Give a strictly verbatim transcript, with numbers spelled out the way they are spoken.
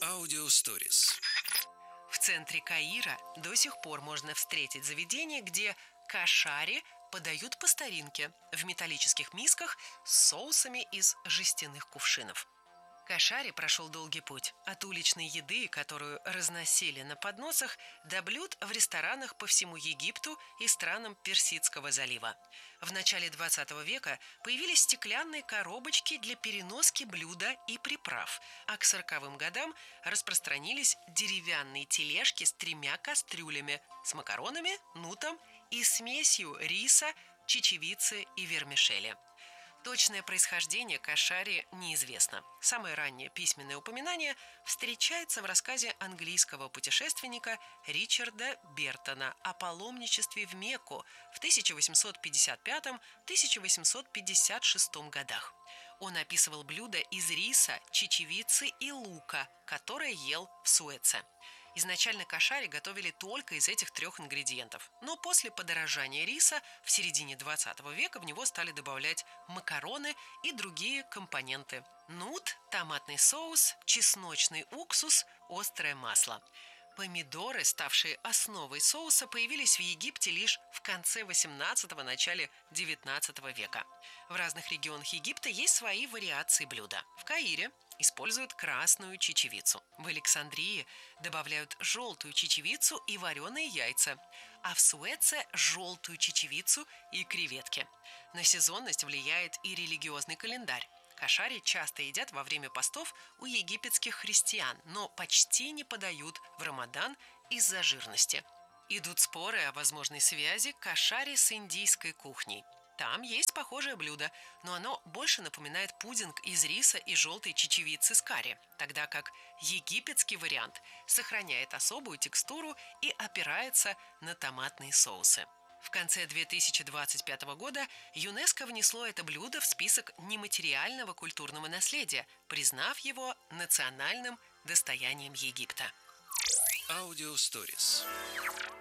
Аудиосторис. В центре Каира до сих пор можно встретить заведение, где кашари подают по старинке в металлических мисках с соусами из жестяных кувшинов. Кашари прошел долгий путь от уличной еды, которую разносили на подносах, до блюд в ресторанах по всему Египту и странам Персидского залива. В начале двадцатого века появились стеклянные коробочки для переноски блюда и приправ, а к сороковым годам распространились деревянные тележки с тремя кастрюлями с макаронами, нутом и смесью риса, чечевицы и вермишели. Точное происхождение кашари неизвестно. Самое раннее письменное упоминание встречается в рассказе английского путешественника Ричарда Бертона о паломничестве в Мекку в тысяча восемьсот пятьдесят пятом — тысяча восемьсот пятьдесят шестом годах. Он описывал блюдо из риса, чечевицы и лука, которое ел в Суэце. Изначально кашари готовили только из этих трех ингредиентов, но после подорожания риса в середине двадцатого века в него стали добавлять макароны и другие компоненты: нут, томатный соус, чесночный уксус, острое масло. Помидоры, ставшие основой соуса, появились в Египте лишь в конце восемнадцатого — начале девятнадцатого века. В разных регионах Египта есть свои вариации блюда. В Каире используют красную чечевицу. В Александрии добавляют желтую чечевицу и вареные яйца, а в Суэце – желтую чечевицу и креветки. На сезонность влияет и религиозный календарь. Кашари часто едят во время постов у египетских христиан, но почти не подают в Рамадан из-за жирности. Идут споры о возможной связи кашари с индийской кухней. Там есть похожее блюдо, но оно больше напоминает пудинг из риса и желтой чечевицы с карри, тогда как египетский вариант сохраняет особую текстуру и опирается на томатные соусы. В конце две тысячи двадцать пятого года ЮНЕСКО внесло это блюдо в список нематериального культурного наследия, признав его национальным достоянием Египта. Аудиосторис.